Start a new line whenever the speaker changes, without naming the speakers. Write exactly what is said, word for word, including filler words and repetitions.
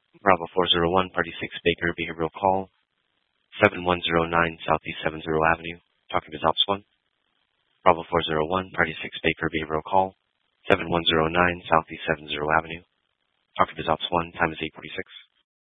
Bravo four zero one, Party six, Baker Behavioral Call, seven one zero nine Southeast seventy Avenue. Talking with Ops one. Bravo four zero one, Party six, Baker Behavioral Call, seven one zero nine Southeast seventy Avenue. Talking with Ops one. Time is eight forty-six.